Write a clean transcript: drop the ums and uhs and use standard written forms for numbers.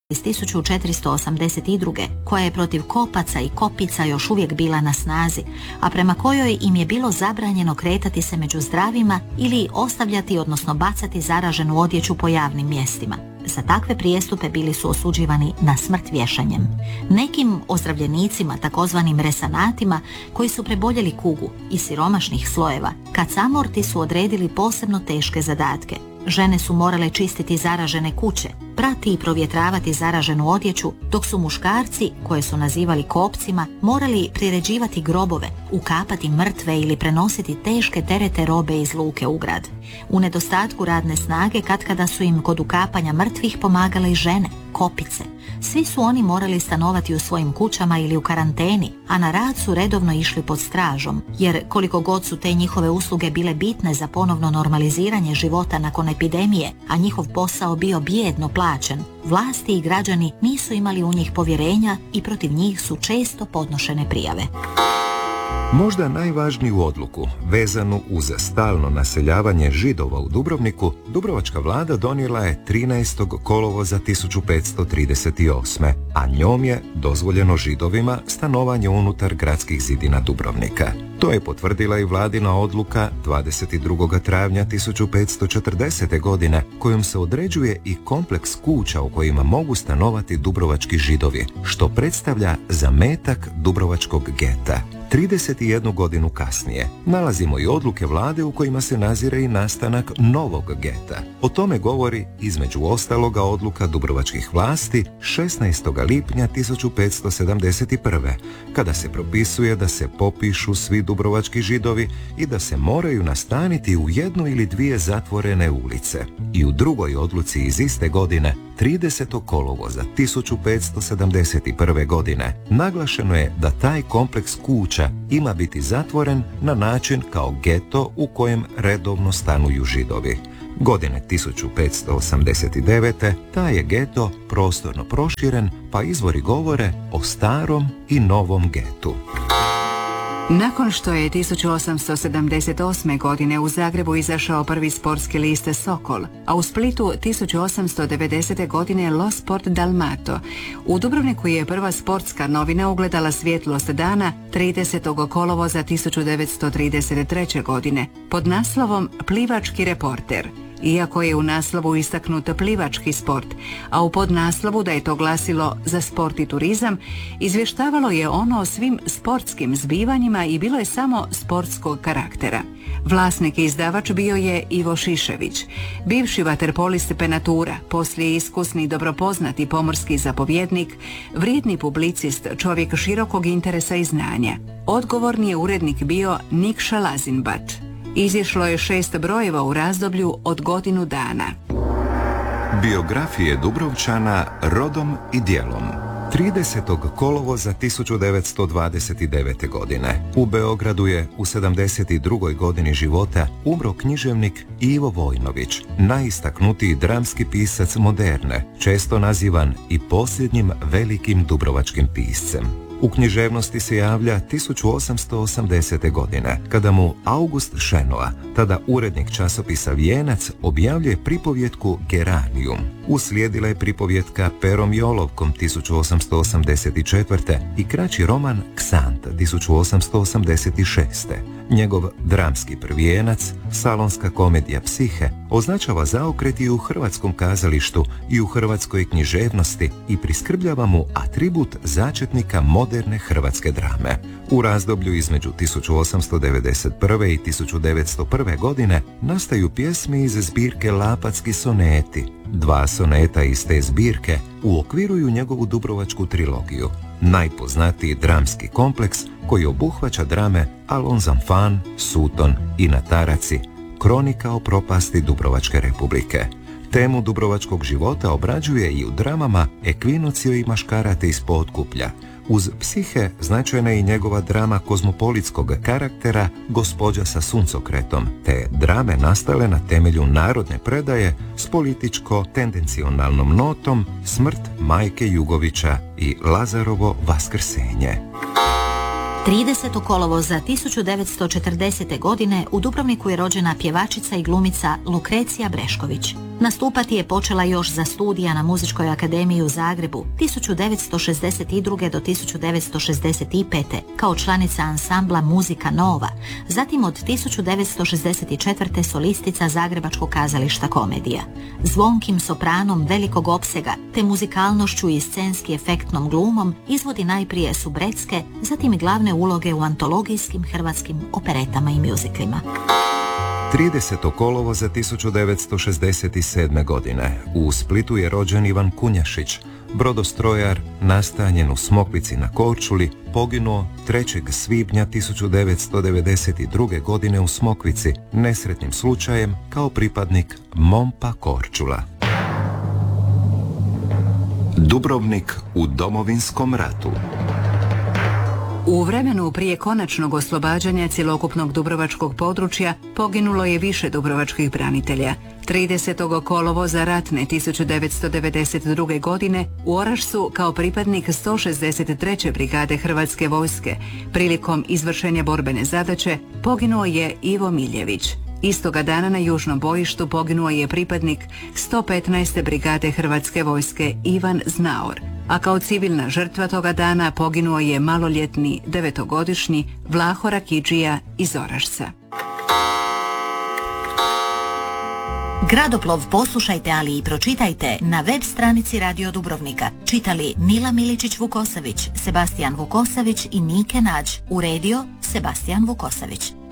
iz 1482. koja je protiv kopaca i kopica još uvijek bila na snazi, a prema kojoj im je bilo zabranjeno kretati se među zdravima ili ostavljati, odnosno bacati zaraženu odjeću po javnim mjestima. Za takve prijestupe bili su osuđivani na smrt vješanjem. Nekim ozdravljenicima, takozvanim resanatima, koji su preboljeli kugu iz siromašnih slojeva, kacamorti su odredili posebno teške zadatke. Žene su morale čistiti zaražene kuće, prati i provjetravati zaraženu odjeću, dok su muškarci, koje su nazivali kopcima, morali priređivati grobove, ukapati mrtve ili prenositi teške terete robe iz luke u grad. U nedostatku radne snage katkada su im kod ukapanja mrtvih pomagale i žene, kopice. Svi su oni morali stanovati u svojim kućama ili u karanteni, a na rad su redovno išli pod stražom, jer koliko god su te njihove usluge bile bitne za ponovno normaliziranje života nakon epidemije, a njihov posao bio bijedno plaćen, vlasti i građani nisu imali u njih povjerenja i protiv njih su često podnošene prijave. Možda najvažniju odluku, vezanu uz stalno naseljavanje Židova u Dubrovniku, dubrovačka vlada donijela je 13. kolovoza 1538. a njom je dozvoljeno Židovima stanovanje unutar gradskih zidina Dubrovnika. To je potvrdila i vladina odluka 22. travnja 1540. godine, kojom se određuje i kompleks kuća u kojima mogu stanovati dubrovački Židovi, što predstavlja zametak dubrovačkog geta. 31 godinu kasnije nalazimo i odluke vlade u kojima se nazire i nastanak novog geta. O tome govori između ostaloga odluka dubrovačkih vlasti 16. lipnja 1571. kada se propisuje da se popišu svi dubrovački Židovi i da se moraju nastaniti u jednu ili dvije zatvorene ulice. I u drugoj odluci iz iste godine, 30. kolovoza 1571. godine, naglašeno je da taj kompleks kuća ima biti zatvoren na način kao geto u kojem redovno stanuju Židovi. Godine 1589. taj je geto prostorno proširen, pa izvori govore o starom i novom getu. Nakon što je 1878. godine u Zagrebu izašao prvi sportski list Sokol, a u Splitu 1890. godine Lo Sport Dalmato, u Dubrovniku je prva sportska novina ugledala svjetlost dana 30. kolovoza 1933. godine pod naslovom Plivački reporter. Iako je u naslovu istaknut plivački sport, a u podnaslovu da je to glasilo za sport i turizam, izvještavalo je ono o svim sportskim zbivanjima i bilo je samo sportskog karaktera. Vlasnik i izdavač bio je Ivo Šišević, bivši vaterpolist Penatura, poslije iskusni i dobro poznati pomorski zapovjednik, vrijedni publicist, čovjek širokog interesa i znanja. Odgovorni je urednik bio Nikša Lazinbat. Izišlo je 6 brojeva u razdoblju od godinu dana. Biografije Dubrovčana rodom i djelom. 30. kolovoza 1929. godine u Beogradu je u 72. godini života umro književnik Ivo Vojnović, najistaknutiji dramski pisac moderne, često nazivan i posljednjim velikim dubrovačkim piscem. U književnosti se javlja 1880. godine, kada mu August Šenoa, tada urednik časopisa Vijenac, objavljuje pripovjetku Geranijum. Uslijedila je pripovjetka Perom i olovkom 1884. i kraći roman Ksant 1886. Njegov dramski prvijenac, salonska komedija Psihe, označava zaokret i u hrvatskom kazalištu i u hrvatskoj književnosti i priskrbljava mu atribut začetnika moderne hrvatske drame. U razdoblju između 1891. i 1901. godine nastaju pjesme iz zbirke Lapatski soneti. 2 soneta iz te zbirke uokviruju njegovu dubrovačku trilogiju, najpoznatiji dramski kompleks koji obuhvaća drame Alonzan, Suton i Na taraci, kronika o propasti Dubrovačke republike. Temu dubrovačkog života obrađuje i u dramama Ekvinocio i Maškarate iz Potkuplja. Uz Psihe značajna je i njegova drama kozmopolitskog karaktera Gospođa sa suncokretom, te drame nastale na temelju narodne predaje s političko-tendencionalnom notom Smrt majke Jugovića i Lazarovo vaskrsenje. 30. kolovoza 1940. godine u Dubrovniku je rođena pjevačica i glumica Lukrecija Brešković. Nastupati je počela još za studija na Muzičkoj akademiji u Zagrebu 1962. do 1965. kao članica ansambla Muzika Nova, zatim od 1964. solistica Zagrebačkog kazališta Komedija. Zvonkim sopranom velikog opsega te muzikalnošću i scenski efektnom glumom izvodi najprije subretske, zatim i glavne uloge u antologijskim hrvatskim operetama i mjuziklima. 30. kolovoza 1967. godine u Splitu je rođen Ivan Kunjašić, brodostrojar nastanjen u Smokvici na Korčuli, poginuo 3. svibnja 1992. godine u Smokvici nesretnim slučajem kao pripadnik MOMPA Korčula. Dubrovnik u Domovinskom ratu. U vremenu prije konačnog oslobađanja cjelokupnog dubrovačkog područja poginulo je više dubrovačkih branitelja. 30. kolovoza ratne 1992. godine u Orašcu kao pripadnik 163. brigade Hrvatske vojske prilikom izvršenja borbene zadaće poginuo je Ivo Miljević. Istoga dana na južnom bojištu poginuo je pripadnik 115. brigade Hrvatske vojske Ivan Znaor, a kao civilna žrtva toga dana poginuo je maloljetni 9-godišnji Vlaho Rakidžija iz Orašca. Gradoplov poslušajte, ali i pročitajte na web stranici Radio Dubrovnika. Čitali Nila Miličić-Vukosavić, Sebastijan Vukosavić i Nike Nađ. Uredio Sebastijan Vukosavić.